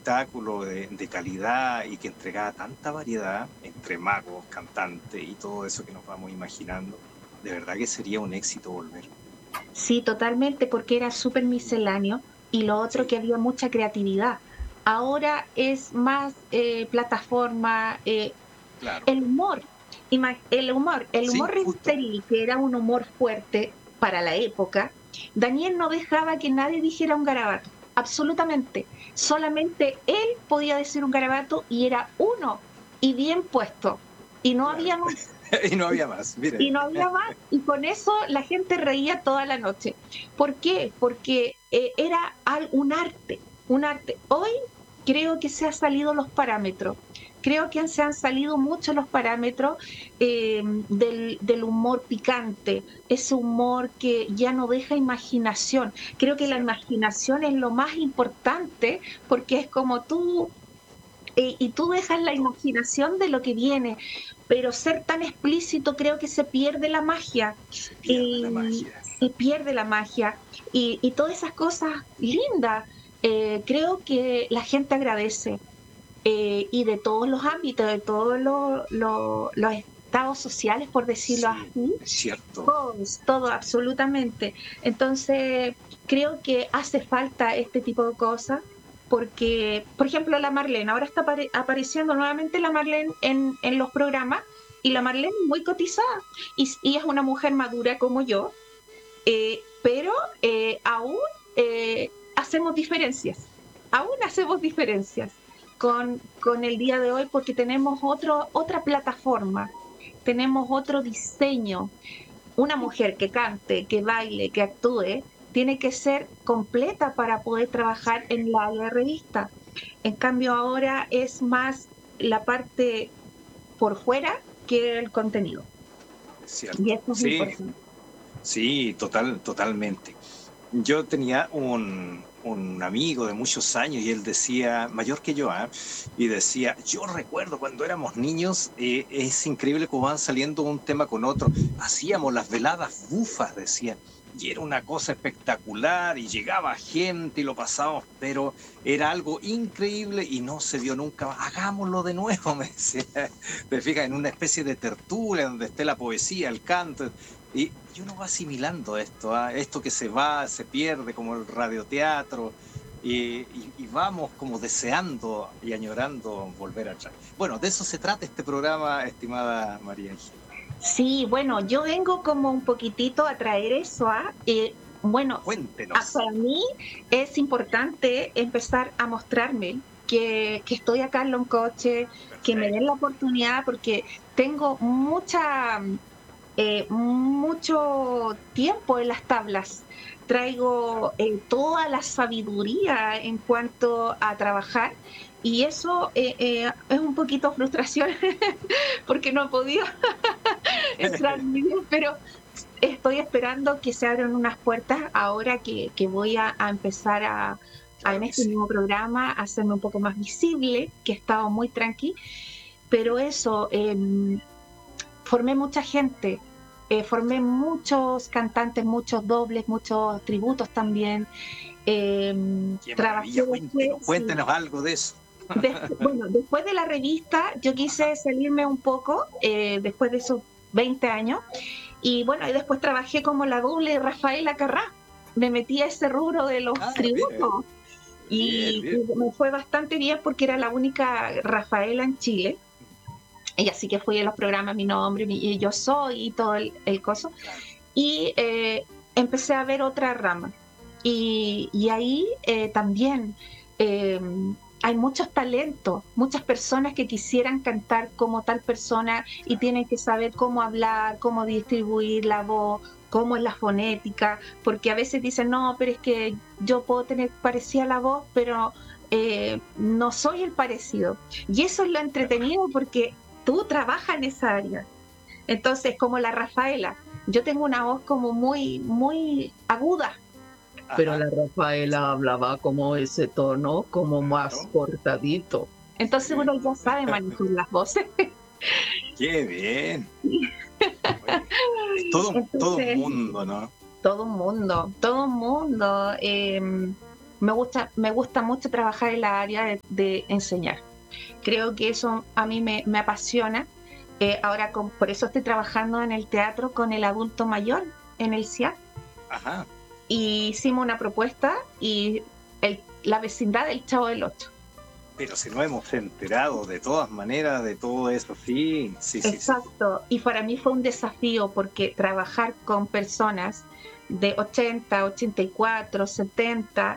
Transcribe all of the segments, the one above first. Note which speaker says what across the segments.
Speaker 1: espectáculo de calidad y que entregaba tanta variedad entre magos, cantantes y todo eso que nos vamos imaginando, de verdad que sería un éxito volver.
Speaker 2: Sí, totalmente, porque era súper misceláneo y lo otro
Speaker 1: Sí,
Speaker 2: que había mucha creatividad. Ahora es más plataforma,
Speaker 1: claro.
Speaker 2: el humor, el
Speaker 1: Sí,
Speaker 2: humor
Speaker 1: justo.
Speaker 2: Revisteril, que era un humor fuerte para la época. Daniel no dejaba que nadie dijera un garabato, absolutamente. Solamente él podía decir un garabato y era uno y bien puesto. Y no
Speaker 1: Claro.
Speaker 2: había más.
Speaker 1: Y no había más, mire.
Speaker 2: Y no había más. Y con eso la gente reía toda la noche. ¿Por qué? Porque era un arte, un arte. Hoy creo que se han salido los parámetros. Creo que se han salido mucho los parámetros del humor picante, ese humor que ya no deja imaginación. Creo que la
Speaker 1: Cierto.
Speaker 2: imaginación es lo más importante porque es como tú y tú dejas la
Speaker 1: Exacto.
Speaker 2: imaginación de lo que viene, pero ser tan explícito creo que se pierde la magia,
Speaker 1: Se pierde la
Speaker 2: y
Speaker 1: magia.
Speaker 2: se pierde la magia y todas esas cosas lindas, creo que la gente agradece, y de todos los ámbitos, de todos los estados sociales, por decirlo
Speaker 1: Sí,
Speaker 2: así,
Speaker 1: es cierto.
Speaker 2: todos, todo, absolutamente. Entonces, creo que hace falta este tipo de cosas porque, por ejemplo, la Marlene, ahora está apareciendo nuevamente la Marlene en los programas y la Marlene es muy cotizada y es una mujer madura como yo, pero aún hacemos diferencias, aún hacemos diferencias con el día de hoy porque tenemos otra plataforma, tenemos otro diseño. Una mujer que cante, que baile, que actúe, tiene que ser completa para poder
Speaker 1: Sí,
Speaker 2: trabajar en la área de revista. En cambio, ahora es más la parte por fuera que el contenido.
Speaker 1: es
Speaker 2: Y
Speaker 1: cierto.
Speaker 2: eso es
Speaker 1: Sí,
Speaker 2: importante.
Speaker 1: sí, totalmente. Yo tenía un amigo de muchos años y él decía, mayor que yo, ¿ah? Y decía, yo recuerdo cuando éramos niños, es increíble cómo van saliendo un tema con otro. Hacíamos las veladas bufas, decía, y era una cosa espectacular y llegaba gente y lo pasábamos, pero era algo increíble y no se vio nunca más. Hagámoslo de nuevo, me decía. Te fijas, en una especie de tertulia donde esté la poesía, el canto. Y uno va asimilando esto, ¿ah? Esto que se va, se pierde, como el radioteatro, y vamos como deseando y añorando volver atrás. Bueno, de eso se trata este programa, estimada María Ángela.
Speaker 2: Sí, bueno, yo vengo como un poquitito a traer eso bueno,
Speaker 1: Cuéntenos.
Speaker 2: para mí es importante empezar a mostrarme que estoy acá en Loncoche, que me den la
Speaker 1: Perfecto.
Speaker 2: oportunidad porque tengo mucho tiempo en las tablas.
Speaker 1: Claro.
Speaker 2: Traigo toda la sabiduría en cuanto a trabajar y eso es un poquito frustración porque no he podido entrar muy bien, pero estoy esperando que se abran unas puertas ahora que voy a empezar en
Speaker 1: Claro que
Speaker 2: este
Speaker 1: sí.
Speaker 2: nuevo programa a hacerme un poco más visible, que he estado muy tranqui, pero eso, formé mucha gente, formé muchos cantantes, muchos dobles, muchos tributos también.
Speaker 1: Qué
Speaker 2: Trabajé
Speaker 1: maravilla,
Speaker 2: después,
Speaker 1: cuéntenos,
Speaker 2: sí,
Speaker 1: cuéntenos algo de eso.
Speaker 2: bueno, después de la revista yo
Speaker 1: Ajá.
Speaker 2: quise salirme un poco, después de esos 20 años, y bueno, y después trabajé como la doble de Rafaela Carrá. Me metí a ese rubro de los
Speaker 1: Ah, mire,
Speaker 2: tributos
Speaker 1: bien,
Speaker 2: y
Speaker 1: bien.
Speaker 2: me fue bastante bien porque era la única Rafaela en Chile. Y así que fui a los programas Mi Nombre, y Yo Soy y todo el coso.
Speaker 1: Claro.
Speaker 2: Y empecé a ver otra rama. Y ahí también eh, hay muchos talentos, muchas personas que quisieran cantar como tal persona y
Speaker 1: Claro.
Speaker 2: tienen que saber cómo hablar, cómo distribuir la voz, cómo es la fonética, porque a veces dicen, no, pero es que yo puedo tener parecida la voz, pero no soy el parecido. Y eso es lo
Speaker 1: Claro.
Speaker 2: entretenido porque tú trabajas en esa área. Entonces, como la Rafaela, yo tengo una voz como muy aguda, pero
Speaker 1: Ajá.
Speaker 2: la Rafaela hablaba como ese tono, como más
Speaker 1: Claro.
Speaker 2: cortadito. Entonces uno ya sabe manejar las voces.
Speaker 1: Qué bien. Oye, es todo un
Speaker 2: Entonces,
Speaker 1: mundo, ¿no?
Speaker 2: todo un mundo, todo un mundo. me gusta mucho trabajar en la área de enseñar. Creo que eso a mí me apasiona. Ahora por eso estoy trabajando en el teatro con el adulto mayor en el CIAC.
Speaker 1: Ajá.
Speaker 2: Y hicimos una propuesta y la vecindad del Chavo del Ocho.
Speaker 1: Pero si no hemos enterado de todas maneras de todo eso, sí.
Speaker 2: Exacto.
Speaker 1: Sí.
Speaker 2: Y para mí fue un desafío porque trabajar con personas de 80, 84, 70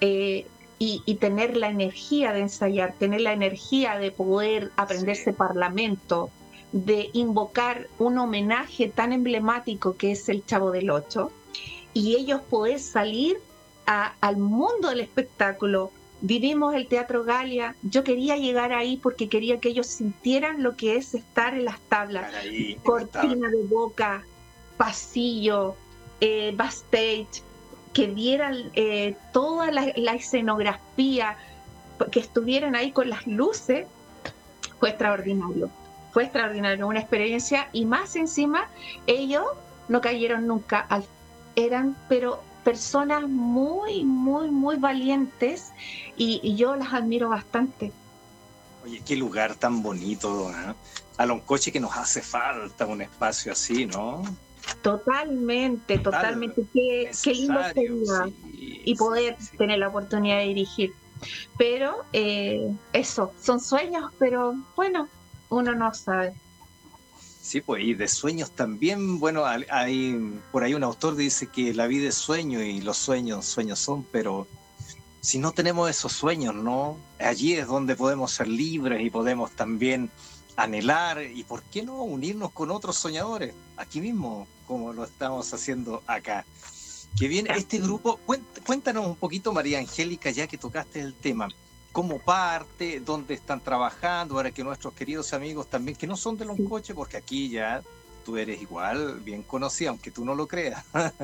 Speaker 2: y tener la energía de ensayar, tener la energía de poder aprenderse parlamento, de invocar un homenaje tan emblemático que es el Chavo del Ocho, y ellos poder salir al mundo del espectáculo. Vivimos el Teatro Galia, yo quería llegar ahí porque quería que ellos sintieran lo que es estar en las tablas, cortina de boca, pasillo, backstage, que vieran toda la escenografía, que estuvieran ahí con las luces. Fue extraordinario, una experiencia, y más encima ellos no cayeron nunca, eran pero personas muy, muy, muy valientes, y yo las admiro bastante.
Speaker 1: Oye, qué lugar tan bonito, ¿eh? A Loncoche que nos hace falta un espacio así, ¿no?
Speaker 2: Totalmente. Qué lindo sería, sí, y poder tener la oportunidad de dirigir. Pero eso, son sueños, pero bueno, uno no sabe.
Speaker 1: Sí, pues, y de sueños también, bueno, hay por ahí un autor dice que la vida es sueño y los sueños son, pero si no tenemos esos sueños, ¿no? Allí es donde podemos ser libres y podemos también anhelar, y por qué no unirnos con otros soñadores, aquí mismo, como lo estamos haciendo acá. Que bien, este grupo, cuéntanos un poquito, María Angélica, ya que tocaste el tema, cómo parte, dónde están trabajando, para que nuestros queridos amigos también, que no son de Loncoche, porque aquí ya tú eres igual bien conocida, aunque tú no lo creas.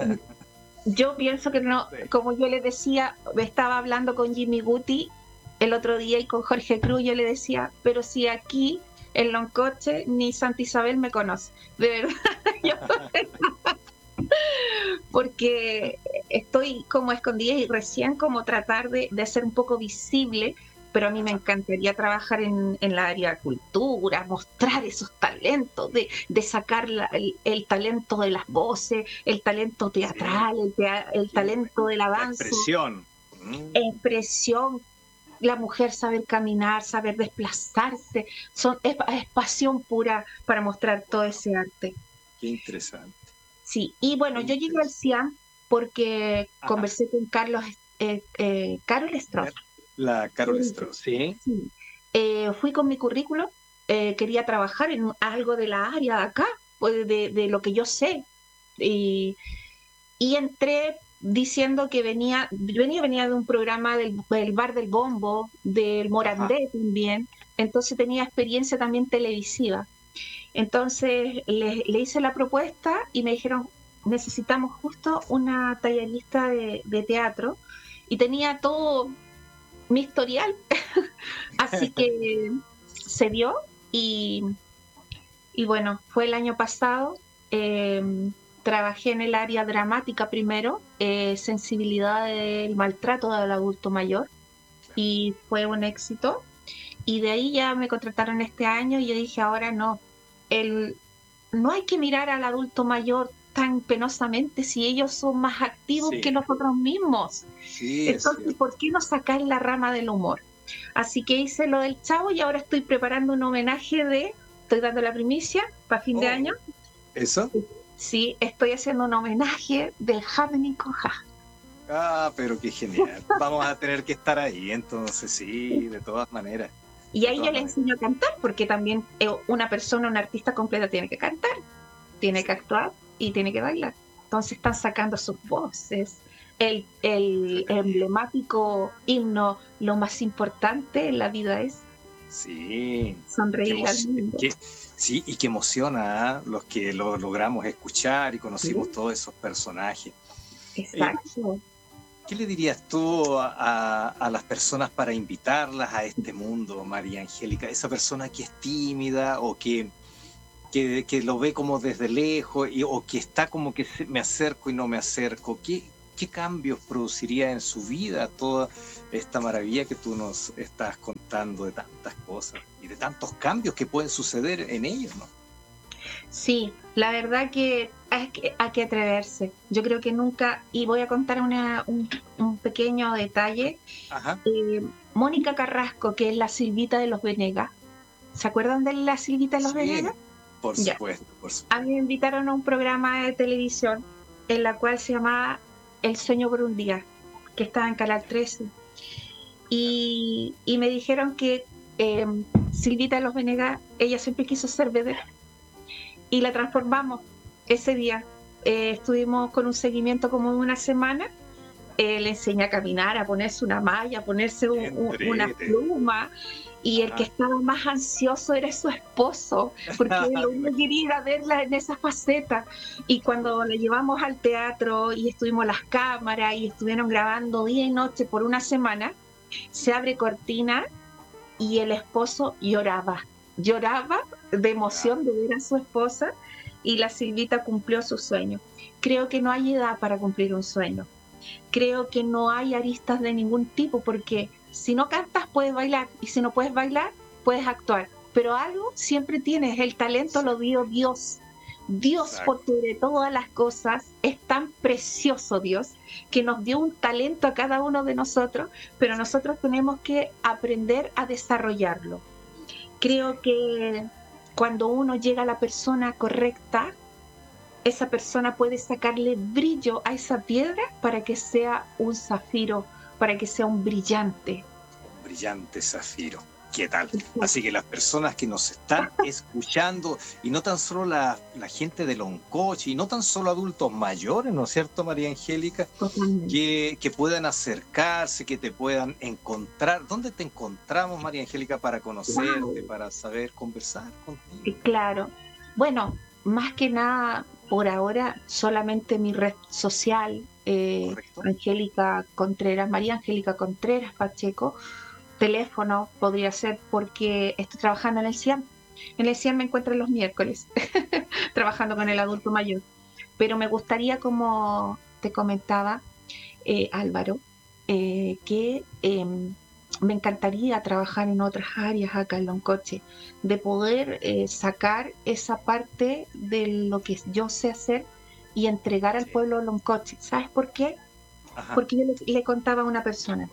Speaker 2: Yo pienso que no, como yo les decía, estaba hablando con Jimmy Guti el otro día y con Jorge Cruz, yo le decía, pero si aquí en Loncoche ni Santa Isabel me conoce, de verdad. Porque estoy como escondida y recién como tratar de ser un poco visible, pero a mí me encantaría trabajar en la área de cultura, mostrar esos talentos, de sacar el talento de las voces, el talento teatral, el talento de la danza. Expresión. La mujer saber caminar, saber desplazarse, es pasión pura para mostrar todo ese arte.
Speaker 1: Qué interesante.
Speaker 2: Sí, y bueno, yo llegué al CIAM porque conversé con Carol Stross.
Speaker 1: La Carol Stross, ¿sí?
Speaker 2: Sí. Fui con mi currículum, quería trabajar en algo de la área de acá, pues de lo que yo sé. Y entré diciendo que venía de un programa del Bar del Bombo, del Morandé también, entonces tenía experiencia también televisiva. Entonces le hice la propuesta y me dijeron, necesitamos justo una tallerista de teatro, y tenía todo mi historial, así que se dio, y bueno, fue el año pasado. Trabajé en el área dramática primero, sensibilidad del maltrato del adulto mayor, y fue un éxito. Y de ahí ya me contrataron este año y yo dije, ahora no, no hay que mirar al adulto mayor tan penosamente si ellos son más activos que nosotros mismos. Sí, entonces, ¿por qué no sacar la rama del humor? Así que hice lo del Chavo y ahora estoy preparando un homenaje estoy dando la primicia para fin de año.
Speaker 1: ¿Eso?
Speaker 2: Sí, estoy haciendo un homenaje del Happening con Ja.
Speaker 1: Pero qué genial. Vamos a tener que estar ahí, entonces, sí, de todas maneras.
Speaker 2: Y ahí yo le enseño a cantar, porque también una persona, un artista completo tiene que cantar, tiene que actuar y tiene que bailar. Entonces están sacando sus voces. El emblemático himno, lo más importante en la vida es sonreír al mundo.
Speaker 1: Sí, y que emociona los que lo logramos escuchar y conocimos todos esos personajes.
Speaker 2: Exacto.
Speaker 1: ¿Qué le dirías tú a las personas para invitarlas a este mundo, María Angélica? Esa persona que es tímida o que lo ve como desde lejos, o que está como que me acerco y no me acerco. ¿qué cambios produciría en su vida toda esta maravilla que tú nos estás contando de tantas cosas y de tantos cambios que pueden suceder en ellos, ¿no?
Speaker 2: Sí, la verdad que hay que atreverse. Yo creo que nunca, y voy a contar un pequeño detalle.
Speaker 1: Ajá.
Speaker 2: Mónica Carrasco, que es la Silvita de los Venegas, ¿se acuerdan de la Silvita de los
Speaker 1: Sí,
Speaker 2: Venegas?
Speaker 1: por
Speaker 2: Ya.
Speaker 1: supuesto, por
Speaker 2: A
Speaker 1: supuesto.
Speaker 2: mí me invitaron a un programa de televisión en la cual se llamaba El sueño por un día, que estaba en Canal 13. Y me dijeron que Silvita de los Venegas, ella siempre quiso ser vedette y la transformamos ese día. Estuvimos con un seguimiento como de una semana. Le enseñé a caminar, a ponerse una malla, a ponerse una
Speaker 1: Entrete.
Speaker 2: pluma, y el que
Speaker 1: Ajá.
Speaker 2: estaba más ansioso era su esposo, porque lo único que quería era verla en esa faceta. Y cuando la llevamos al teatro y estuvimos las cámaras y estuvieron grabando día y noche por una semana, se abre cortina y el esposo lloraba de emoción de ver a su esposa, y la Silvita cumplió su sueño. Creo que no hay edad para cumplir un sueño. Creo que no hay aristas de ningún tipo, porque si no cantas puedes bailar, y si no puedes bailar puedes actuar, pero algo siempre tienes. El talento lo dio Dios. Dios, por
Speaker 1: Exacto.
Speaker 2: sobre todas las cosas, es tan precioso Dios, que nos dio un talento a cada uno de nosotros, pero nosotros tenemos que aprender a desarrollarlo. Creo que cuando uno llega a la persona correcta, esa persona puede sacarle brillo a esa piedra para que sea un zafiro, para que sea un brillante.
Speaker 1: Un brillante zafiro. ¿Qué tal? Así que las personas que nos están escuchando, y no tan solo la gente de Loncoche, y no tan solo adultos mayores, ¿no es cierto, María Angélica? Que puedan acercarse, que te puedan encontrar. ¿Dónde te encontramos, María Angélica, para conocerte, para saber conversar contigo?
Speaker 2: Claro. Bueno, más que nada, por ahora, solamente mi red social,
Speaker 1: ¿Correcto?
Speaker 2: Angélica Contreras, María Angélica Contreras Pacheco. Teléfono podría ser, porque estoy trabajando en el CIAM. En el CIAM me encuentro los miércoles, trabajando con el adulto mayor. Pero me gustaría, como te comentaba, Álvaro, que me encantaría trabajar en otras áreas acá en Loncoche, de poder sacar esa parte de lo que yo sé hacer y entregar al pueblo de Loncoche. ¿Sabes por qué?
Speaker 1: Ajá.
Speaker 2: Porque yo le contaba a una persona,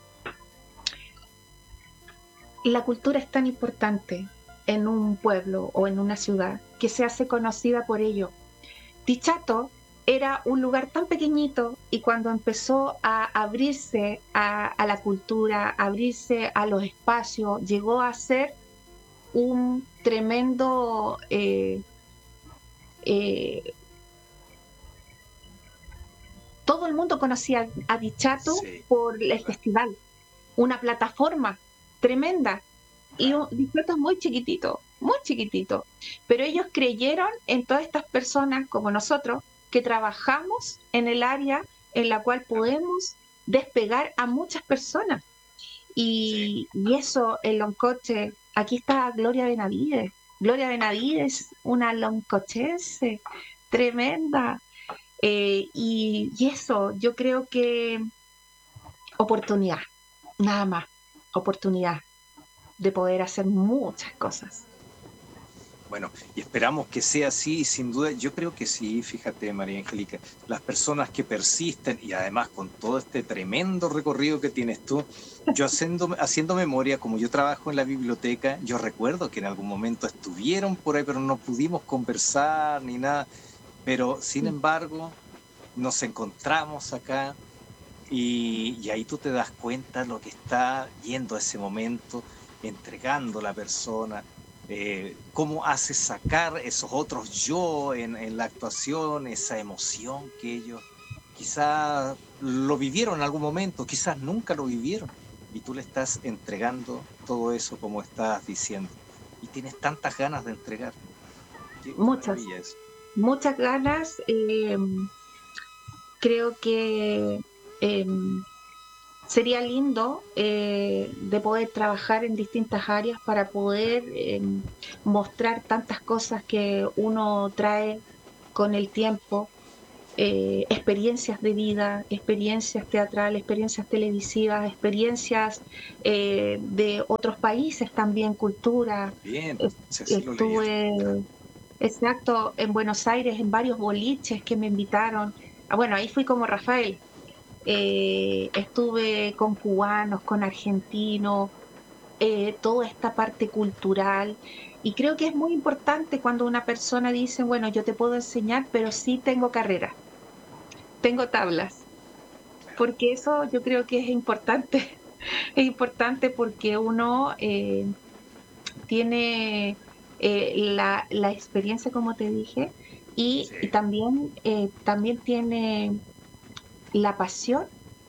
Speaker 2: la cultura es tan importante en un pueblo o en una ciudad que se hace conocida por ello. Dichato era un lugar tan pequeñito, y cuando empezó a abrirse a la cultura, a abrirse a los espacios, llegó a ser un tremendo todo el mundo conocía a Dichato por el festival, una plataforma tremenda. Y Dichato es muy chiquitito, pero ellos creyeron en todas estas personas como nosotros, que trabajamos en el área en la cual podemos despegar a muchas personas. Y eso, el Loncoche, aquí está Gloria Benavides, una loncochense tremenda. Y eso, yo creo que oportunidad, nada más, oportunidad de poder hacer muchas cosas.
Speaker 1: Bueno, y esperamos que sea así, sin duda. Yo creo que sí, fíjate, María Angélica, las personas que persisten, y además con todo este tremendo recorrido que tienes tú, yo haciendo memoria, como yo trabajo en la biblioteca, yo recuerdo que en algún momento estuvieron por ahí, pero no pudimos conversar ni nada, pero sin embargo nos encontramos acá, y ahí tú te das cuenta lo que está yendo a ese momento, entregando la persona. Cómo hace sacar esos otros yo en la actuación, esa emoción que ellos quizás lo vivieron en algún momento, quizás nunca lo vivieron, y tú le estás entregando todo eso como estás diciendo, y tienes tantas ganas de entregar. Qué maravilla eso.
Speaker 2: Muchas ganas. Creo que sería lindo de poder trabajar en distintas áreas para poder mostrar tantas cosas que uno trae con el tiempo. experiencias de vida, experiencias teatrales, experiencias televisivas, experiencias de otros países también, cultura.
Speaker 1: Bien, si así lo leí.
Speaker 2: Estuve, exacto, en Buenos Aires, en varios boliches que me invitaron. Bueno, ahí fui como Rafael. Estuve con cubanos, con argentinos, toda esta parte cultural. Y creo que es muy importante cuando una persona dice, bueno, yo te puedo enseñar, pero sí tengo carrera, tengo tablas, porque eso yo creo que es importante. Es importante porque uno tiene la experiencia, como te dije,
Speaker 1: Sí,
Speaker 2: y también tiene la pasión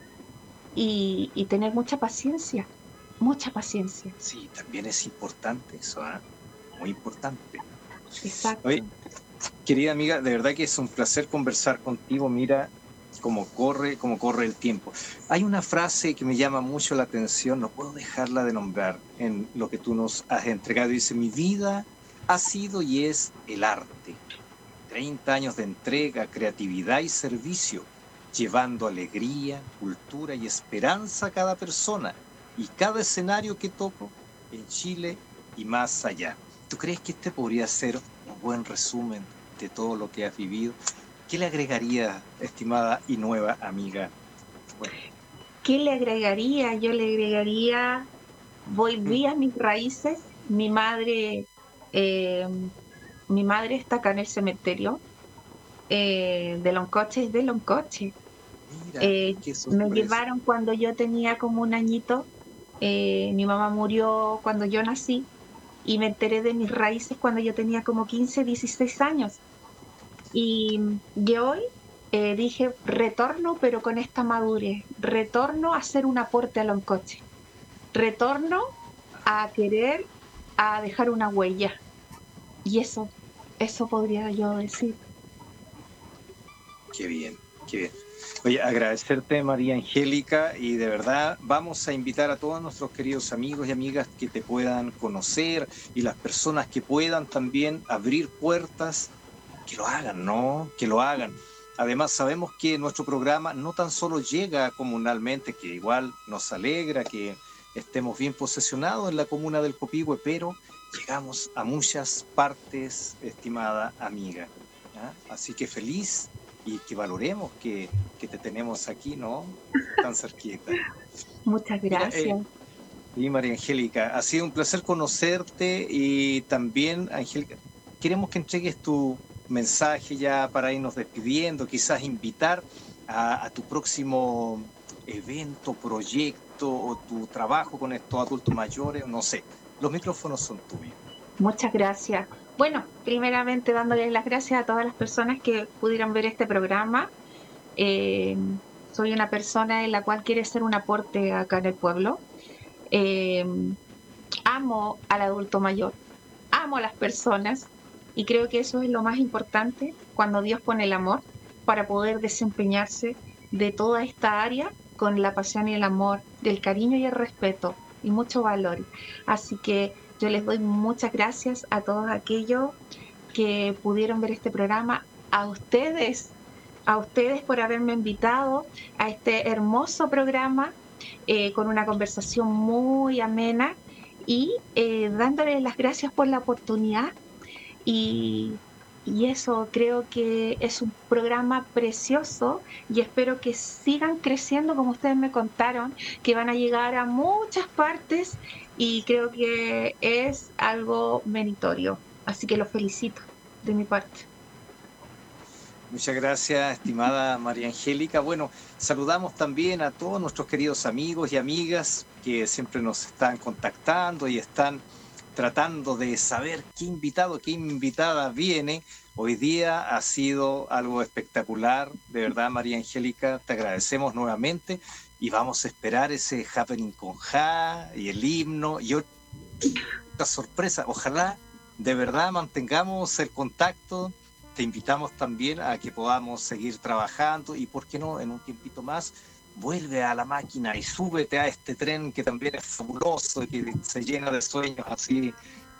Speaker 2: y tener mucha paciencia, mucha paciencia.
Speaker 1: sí, también es importante eso, ¿eh? Muy importante. Oye,
Speaker 2: Exacto.
Speaker 1: querida amiga, de verdad que es un placer conversar contigo. Mira cómo corre el tiempo. Hay una frase que me llama mucho la atención, no puedo dejarla de nombrar en lo que tú nos has entregado. Dice, mi vida ha sido y es el arte. 30 años de entrega, creatividad y servicio, llevando alegría, cultura y esperanza a cada persona y cada escenario que toco en Chile y más allá. ¿Tú crees que este podría ser un buen resumen de todo lo que has vivido? ¿Qué le agregaría, estimada y nueva amiga? Bueno,
Speaker 2: ¿Qué le agregaría? Yo le agregaría, volví a mis raíces. Eh, mi madre está acá en el cementerio de Loncoche, es de Loncoche.
Speaker 1: mira, qué
Speaker 2: Me
Speaker 1: sorpresa.
Speaker 2: llevaron cuando yo tenía como un añito. Mi mamá murió cuando yo nací y me enteré de mis raíces cuando yo tenía como 15, 16 años. Y hoy dije, retorno, pero con esta madurez, retorno a hacer un aporte a Loncoche, retorno a querer, a dejar una huella. Y eso podría yo decir.
Speaker 1: Qué bien, qué bien. Oye, agradecerte, María Angélica, y de verdad vamos a invitar a todos nuestros queridos amigos y amigas que te puedan conocer y las personas que puedan también abrir puertas, que lo hagan, ¿no? Que lo hagan. Además, sabemos que nuestro programa no tan solo llega comunalmente, que igual nos alegra que estemos bien posesionados en la comuna del Copihue, pero llegamos a muchas partes, estimada amiga. ¿Ah? Así que feliz y que valoremos que te tenemos aquí, ¿no? Tan cerquita.
Speaker 2: Muchas
Speaker 1: Mira,
Speaker 2: gracias.
Speaker 1: y María Angélica, ha sido un placer conocerte y también, Angélica, queremos que entregues tu mensaje ya para irnos despidiendo, quizás invitar a tu próximo evento, proyecto o tu trabajo con estos adultos mayores, no sé, los micrófonos son tuyos.
Speaker 2: Muchas gracias. Bueno, primeramente dándoles las gracias a todas las personas que pudieron ver este programa. Eh, Soy una persona en la cual quiere hacer un aporte acá en el pueblo. Eh, Amo al adulto mayor, amo a las personas y creo que eso es lo más importante cuando Dios pone el amor para poder desempeñarse de toda esta área con la pasión y el amor, del cariño y el respeto y mucho valor. Así que yo les doy muchas gracias a todos aquellos que pudieron ver este programa, a ustedes por haberme invitado a este hermoso programa con una conversación muy amena y dándoles las gracias por la oportunidad y, y eso creo que es un programa precioso y espero que sigan creciendo como ustedes me contaron, que van a llegar a muchas partes y creo que es algo meritorio. Así que los felicito de mi parte.
Speaker 1: Muchas gracias, estimada María Angélica. Bueno, saludamos también a todos nuestros queridos amigos y amigas que siempre nos están contactando y están tratando de saber qué invitado, qué invitada viene. Hoy día ha sido algo espectacular, de verdad, María Angélica, te agradecemos nuevamente y vamos a esperar ese happening con Ja y el himno y otra sorpresa. Ojalá de verdad mantengamos el contacto. Te invitamos también a que podamos seguir trabajando y, ¿por qué no?, en un tiempito más, vuelve a la máquina y súbete a este tren que también es fabuloso y que se llena de sueños así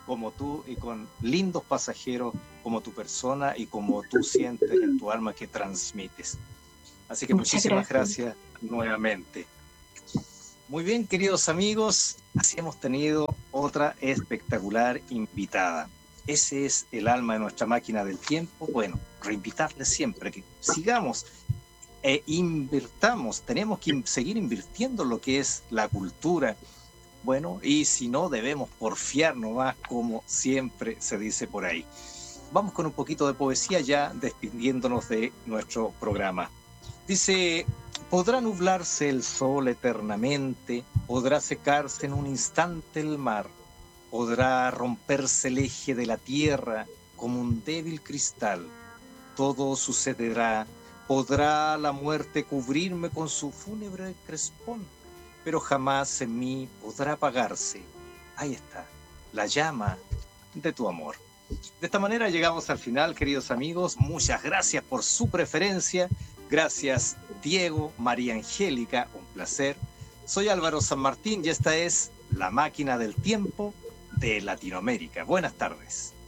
Speaker 1: como tú y con lindos pasajeros como tu persona y como tú sientes en tu alma que transmites. Así que
Speaker 2: Muchas
Speaker 1: muchísimas
Speaker 2: gracias.
Speaker 1: gracias nuevamente. Muy bien, queridos amigos, así hemos tenido otra espectacular invitada. Ese es el alma de nuestra máquina del tiempo. Bueno, reinvitarles siempre que sigamos invirtamos, tenemos que seguir invirtiendo en lo que es la cultura. Bueno, y si no, debemos porfiar nomás, como siempre se dice por ahí. Vamos con un poquito de poesía ya, despidiéndonos de nuestro programa. Dice: podrá nublarse el sol eternamente, podrá secarse en un instante el mar, podrá romperse el eje de la tierra como un débil cristal. Todo sucederá, podrá la muerte cubrirme con su fúnebre crespón, pero jamás en mí podrá apagarse. Ahí está, la llama de tu amor. De esta manera llegamos al final, queridos amigos. Muchas gracias por su preferencia. Gracias, Diego, María Angélica, un placer. Soy Álvaro San Martín y esta es La Máquina del Tiempo de Latinoamérica. Buenas tardes.